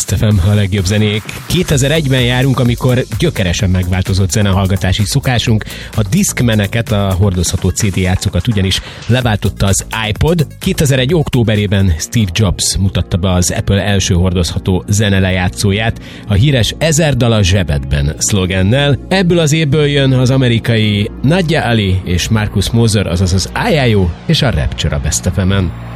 Best FM, a legjobb zenék. 2001-ben járunk, amikor gyökeresen megváltozott zenehallgatási szokásunk. A Discmaneket, a hordozható CD játszókat ugyanis leváltotta az iPod. 2001. októberében Steve Jobs mutatta be az Apple első hordozható zenelejátszóját, a híres 1000 dal a zsebedben szlogennel. Ebből az évből jön az amerikai Nadia Ali és Marcus Mosher, azaz az I.I.O. és a Rapture a Best FM-en.